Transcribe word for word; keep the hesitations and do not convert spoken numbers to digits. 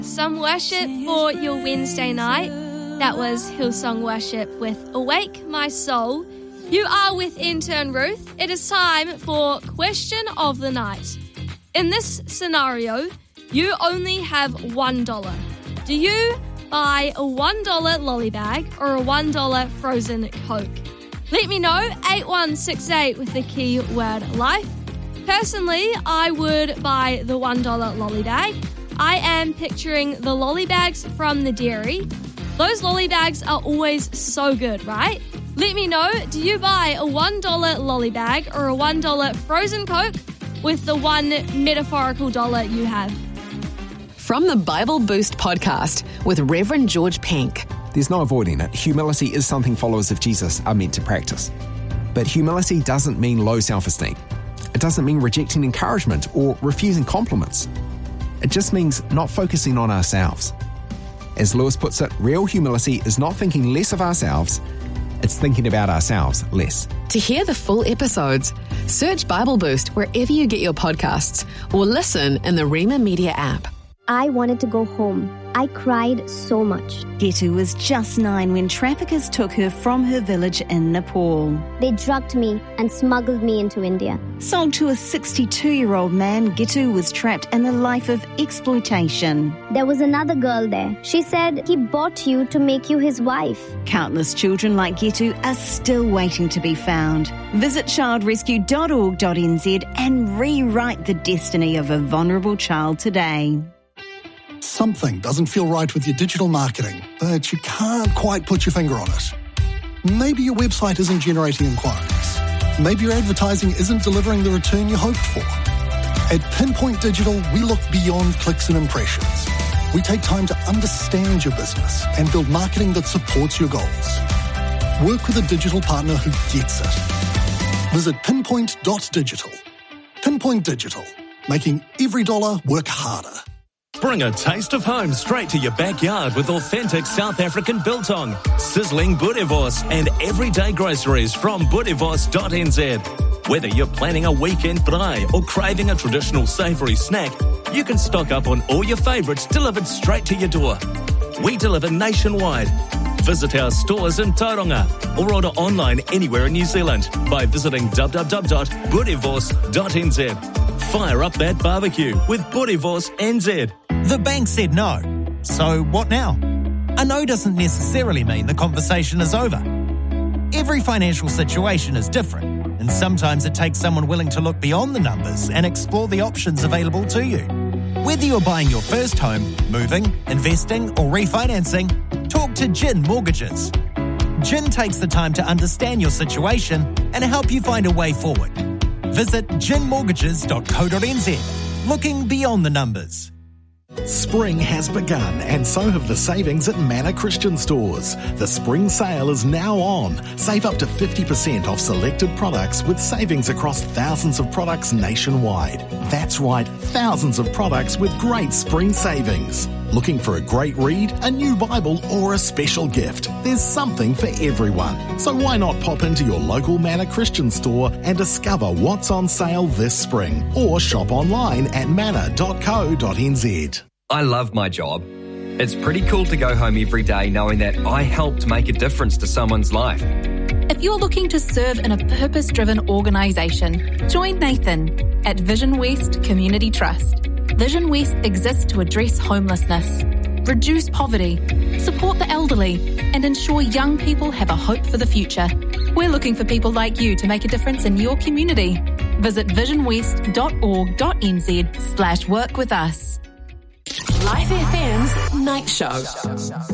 some worship for your Wednesday night. That was Hillsong Worship with Awake My Soul. You are with Intern Ruth. It is time for Question of the Night. In this scenario, you only have one dollar. Do you buy a one dollar lolly bag or a one dollar frozen Coke? Let me know, eight one six eight with the keyword life. Personally, I would buy the one dollar lolly bag. I am picturing the lolly bags from the dairy. Those lolly bags are always so good, right? Let me know, do you buy a one dollar lolly bag or a one dollar frozen Coke with the one metaphorical dollar you have? From the Bible Boost podcast with Reverend George Pink. There's no avoiding it. Humility is something followers of Jesus are meant to practice. But humility doesn't mean low self-esteem. It doesn't mean rejecting encouragement or refusing compliments. It just means not focusing on ourselves. As Lewis puts it, real humility is not thinking less of ourselves, it's thinking about ourselves less. To hear the full episodes, search Bible Boost wherever you get your podcasts or listen in the Rema Media app. I wanted to go home. I cried so much. Getu was just nine when traffickers took her from her village in Nepal. They drugged me and smuggled me into India. Sold to a sixty-two-year-old man, Getu was trapped in a life of exploitation. There was another girl there. She said he bought you to make you his wife. Countless children like Getu are still waiting to be found. Visit child rescue dot org dot n z and rewrite the destiny of a vulnerable child today. Something doesn't feel right with your digital marketing, but you can't quite put your finger on it. Maybe your website isn't generating inquiries. Maybe your advertising isn't delivering the return you hoped for. At Pinpoint Digital, we look beyond clicks and impressions. We take time to understand your business and build marketing that supports your goals. Work with a digital partner who gets it. Visit pinpoint dot digital. Pinpoint Digital, making every dollar work harder. Bring a taste of home straight to your backyard with authentic South African biltong, sizzling boerewors and everyday groceries from boerewors dot n z. Whether you're planning a weekend braai or craving a traditional savoury snack, you can stock up on all your favourites delivered straight to your door. We deliver nationwide. Visit our stores in Tauranga or order online anywhere in New Zealand by visiting w w w dot boerewors dot n z. Fire up that barbecue with Boerewors N Z. The bank said no. So what now? A no doesn't necessarily mean the conversation is over. Every financial situation is different, and sometimes it takes someone willing to look beyond the numbers and explore the options available to you. Whether you're buying your first home, moving, investing, or refinancing, talk to Gin Mortgages. Gin takes the time to understand your situation and help you find a way forward. Visit gin mortgages dot co dot n z. Looking beyond the numbers. Spring has begun, and so have the savings at Manor Christian Stores. The spring sale is now on. Save up to fifty percent off selected products with savings across thousands of products nationwide. That's right, thousands of products with great spring savings. Looking for a great read, a new Bible, or a special gift? There's something for everyone. So why not pop into your local Manor Christian store and discover what's on sale this spring, or shop online at manor dot co dot n z. I love my job. It's pretty cool to go home every day knowing that I helped make a difference to someone's life. If you're looking to serve in a purpose-driven organisation, join Nathan at Vision West Community Trust. Vision West exists to address homelessness, reduce poverty, support the elderly, and ensure young people have a hope for the future. We're looking for people like you to make a difference in your community. Visit vision west dot org dot n z slash work with us. Life F M's Night Show.